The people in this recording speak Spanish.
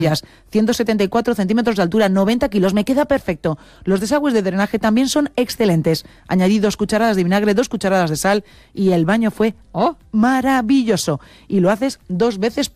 174 centímetros de altura, 90 kilos, me queda perfecto. Los desagües de drenaje también son excelentes. Añadí 2 cucharadas de vinagre, 2 cucharadas de sal y el baño fue maravilloso. Y lo haces 2 veces